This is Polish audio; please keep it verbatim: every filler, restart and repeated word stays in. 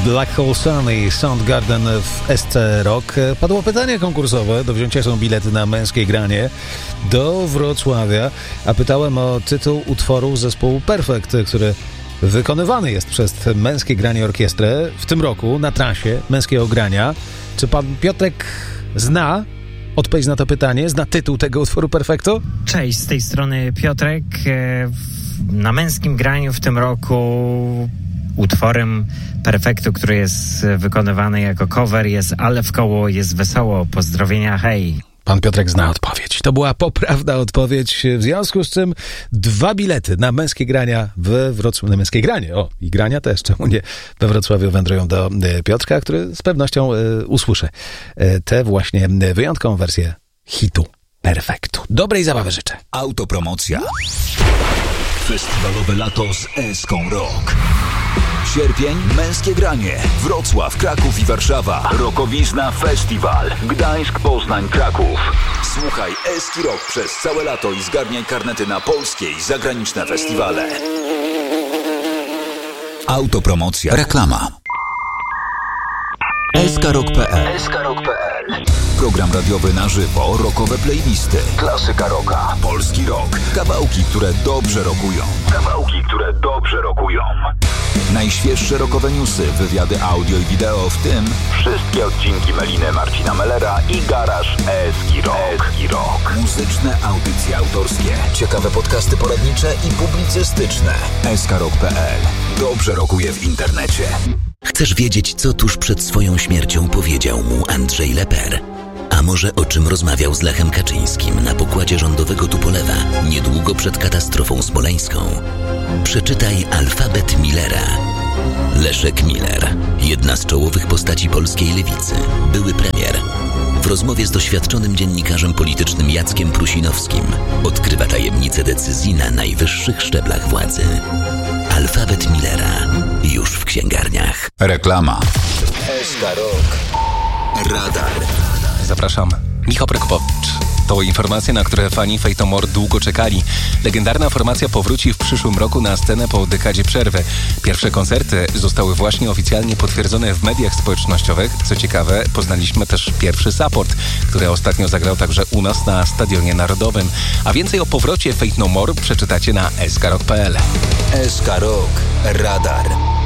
Black Hole Sun i Soundgarden w S C Rock. Padło pytanie konkursowe. Do wzięcia są bilety na męskie granie do Wrocławia. A pytałem o tytuł utworu zespołu Perfekt, który wykonywany jest przez męskie granie orkiestrę w tym roku na trasie męskiego grania. Czy pan Piotrek zna odpowiedź na to pytanie? Zna tytuł tego utworu Perfektu? Cześć, z tej strony Piotrek. Na męskim graniu w tym roku utworem Perfektu, który jest wykonywany jako cover, jest Ale w koło jest wesoło. Pozdrowienia, hej. Pan Piotrek zna odpowiedź. To była poprawna odpowiedź, w związku z czym dwa bilety na męskie grania we Wrocławiu. Na męskie granie, o, i grania też, czemu nie, we Wrocławiu wędrują do Piotrka, który z pewnością y, usłyszy y, tę właśnie wyjątkową wersję hitu Perfektu. Dobrej zabawy życzę. Autopromocja. Festiwalowe lato z Eską Rock. Sierpień, męskie granie. Wrocław, Kraków i Warszawa. Rokowizna Festiwal. Gdańsk, Poznań, Kraków. Słuchaj Eski Rock przez całe lato i zgarniaj karnety na polskie i zagraniczne festiwale. Autopromocja. Reklama. eskarok kropka pe el. eskarok kropka pe el. Program radiowy na żywo, rockowe playlisty, klasyka rocka, polski rock, kawałki, które dobrze rockują. Kawałki, które dobrze rockują. Najświeższe rockowe newsy, wywiady audio i wideo, w tym wszystkie odcinki Meliny Marcina Mellera i Garaż Eski Rock. Eski Rock. Muzyczne audycje autorskie, ciekawe podcasty poradnicze i publicystyczne. eskarok kropka pe el. Dobrze rockuje w internecie. Chcesz wiedzieć, co tuż przed swoją śmiercią powiedział mu Andrzej Leper? A może o czym rozmawiał z Lechem Kaczyńskim na pokładzie rządowego Tupolewa niedługo przed katastrofą smoleńską? Przeczytaj Alfabet Millera. Leszek Miller, jedna z czołowych postaci polskiej lewicy, były premier. W rozmowie z doświadczonym dziennikarzem politycznym Jackiem Prusinowskim odkrywa tajemnice decyzji na najwyższych szczeblach władzy. Alfabet Millera. Już w księgarniach. Reklama. Eska Rock. Radar. Zapraszam. Michał Prokopowicz. To informacje, na które fani Faith No More długo czekali. Legendarna formacja powróci w przyszłym roku na scenę po dekadzie przerwy. Pierwsze koncerty zostały właśnie oficjalnie potwierdzone w mediach społecznościowych. Co ciekawe, poznaliśmy też pierwszy support, który ostatnio zagrał także u nas na Stadionie Narodowym. A więcej o powrocie Faith No More przeczytacie na eskarok kropka pe el. Eska Rock. Radar.